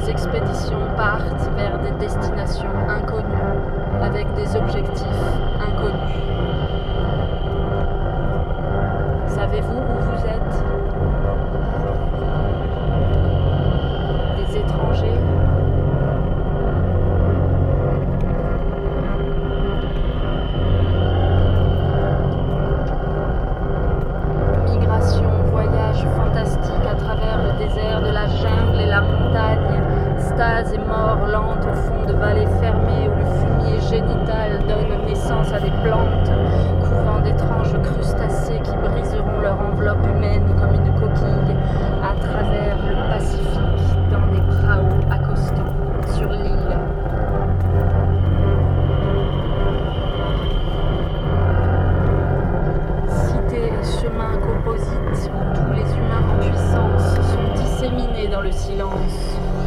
expéditions partent vers des destinations inconnues, avec des objectifs inconnus. Savez-vous où vous êtes? Des étrangers? Migration, voyage fantastique à travers le désert de la jungle et la montagne, stase et mort lente au fond de vallées fermées où le fumier génital donne naissance à des plantes, couvant d'étranges crustacés qui briseront leur enveloppe humaine comme une coquille à travers le Pacifique dans des praos accostants sur l'île. Cités et chemins composites où tous les humains en puissance sont disséminés dans le silence.